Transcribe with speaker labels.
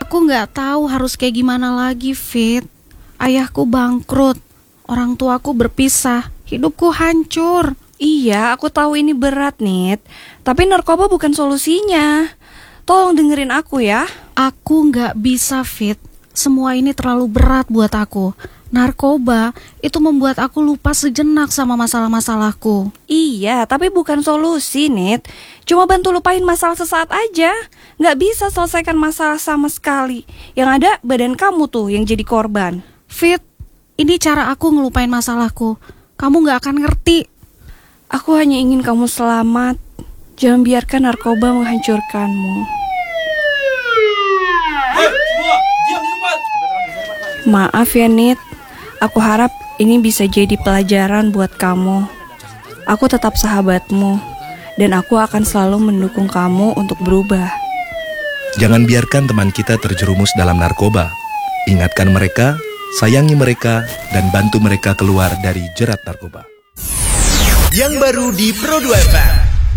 Speaker 1: Aku nggak tahu harus kayak gimana lagi, Fit. Ayahku bangkrut, orang tuaku berpisah, hidupku hancur.
Speaker 2: Iya, aku tahu ini berat, Nit. Tapi narkoba bukan solusinya. Tolong dengerin aku ya.
Speaker 1: Aku nggak bisa, Fit. Semua ini terlalu berat buat aku. Narkoba itu membuat aku lupa sejenak sama masalah-masalahku.
Speaker 2: Iya, tapi bukan solusi, Nit. Cuma bantu lupain masalah sesaat aja. Nggak bisa selesaikan masalah sama sekali. Yang ada badan kamu tuh yang jadi korban.
Speaker 1: Fit, ini cara aku ngelupain masalahku. Kamu nggak akan ngerti.
Speaker 2: Aku hanya ingin kamu selamat. Jangan biarkan narkoba menghancurkanmu. Maaf ya, Nit. Aku harap ini bisa jadi pelajaran buat kamu. Aku tetap sahabatmu, dan aku akan selalu mendukung kamu untuk berubah.
Speaker 3: Jangan biarkan teman kita terjerumus dalam narkoba. Ingatkan mereka, sayangi mereka, dan bantu mereka keluar dari jerat narkoba.
Speaker 4: Yang baru di Pro 2 FM.